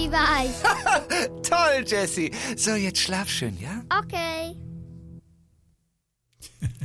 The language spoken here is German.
weiß. Toll, Jessie. So, jetzt schlaf schön, ja? Okay.